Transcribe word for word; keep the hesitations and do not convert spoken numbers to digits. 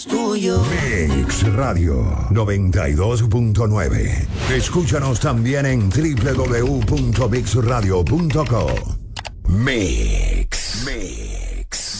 Tuyo. Mix Radio noventa y dos punto nueve. Escúchanos también en doble u doble u doble u punto mix radio punto co. Mix. Mix.